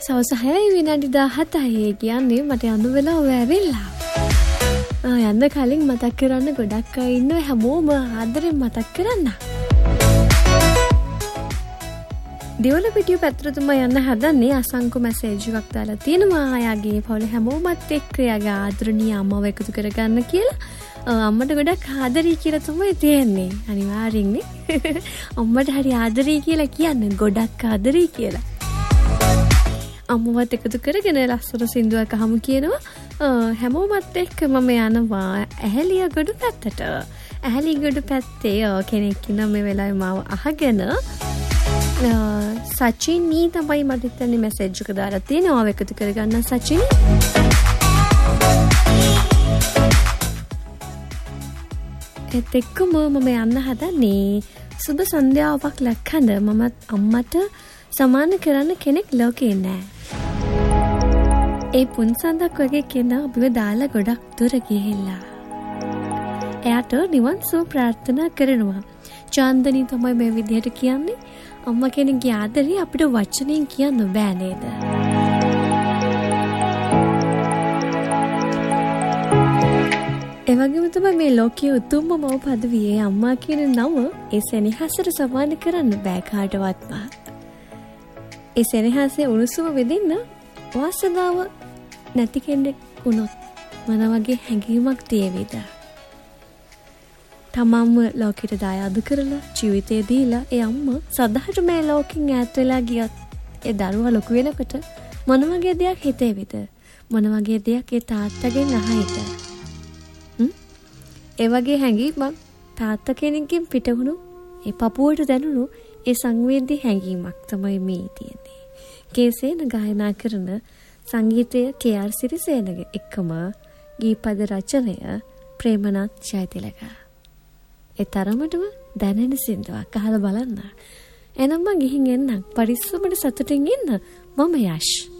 සවස 6 විනාඩි 17යි කියන්නේ මට යන්න වෙලාව ඇවිල්ලා. යන්න කලින් මතක් කරන්න ගොඩක් අය ඉන්නවා හැමෝම ආදරෙන් මතක් කරන්න. දෙවල පිටිය පැත්තට යන්න හදන්නේ අසංකු මැසේජ් එකක් දාලා තියෙනවා. ආයාගේ පවුල හැමෝමත් එක්ක යාගේ ආදරණීය අම්මව එකතු කරගන්න කියලා. අම්මට ගොඩක් ආදරී කියලා තමයි තියෙන්නේ. අනිවාර්යෙන්නේ. අම්මට හරි ආදරී කියලා කියන්නේ ගොඩක් ආදරී කියලා. අම්මවත් එකතු කරගෙන ලස්සන සින්දුවක් අහමු කියනවා. හැමෝමත් එක්ක මම යනවා ඇහැලිය ගොඩ පැත්තට. ඇහැලි ගොඩ පැත්තේ කෙනෙක් ඉන්න මේ වෙලාවේ මාව අහගෙන සචිනී තමයි මට ඉතින් මැසේජ් එක දාලා තියෙනවා. එකතු කරගන්න සචිනී. ඒත් එක්කම මම යන්න හදන්නේ සුබ සන්ධ්‍යාවක් ලැක්කඳ. මමත් අම්මට සමාන කරන්න කෙනෙක් ලෝකේ නෑ. ඒ පුන්සන්දක් වගේ කෙනා අපිව දාලා ගොඩක් දුර ගිහිල්ලා. එයාට නිවන් සුව ප්‍රාර්ථනා කරනවා. චාන්දනී තමයි මේ විදිහට කියන්නේ. අම්මා කෙනෙක්ගේ ආදරේ අපිට වචනෙන් කියන්න බෑ නේද? ඒ වගේම තමයි මේ ලෝකයේ උතුම්ම මව පදවියේ අම්මා කියන නම ඒ සෙනෙහසට සමාන කරන්න බෑ කාටවත්ම. ඒ සෙනෙහසේ උණුසුම වෙදින්න වාසනාව නැති කෙනෙක් වුණොත් මොන වගේ හැඟීමක් තියේවිද? තමන්ම ලෝකෙට දායාද කරලා ජීවිතේ දීලා ඒ අම්මා සදාට මේ ලෝකෙන් ඈත් වෙලා ගියත් ඒ දරුවා ලොකු වෙනකොට මොන වගේ දෙයක් හිතේවිද? මොන වගේ දෙයක් ඒ තාත්තගෙන් අහයිද? ඒ වගේ හැඟීමක් තාත්තා කෙනෙක්ගෙන් පිට වුණු ඒ පපුවට දැනුණු ඒ සංවේදී හැඟීමක් තමයි මේ තියෙන්නේ. කේසේන ගායනා කරන සංගීතය KR සිරිසේනගේ එක්කම ගීපද රචනය ප්‍රේමනාත් ජයතිලක. ඒ තරමටම දැනෙන සින්දුවක් අහලා බලන්න. එනම් මම ගිහින් එන්නම්. පරිස්සමට සතුටින් ඉන්න. මම යෂ්.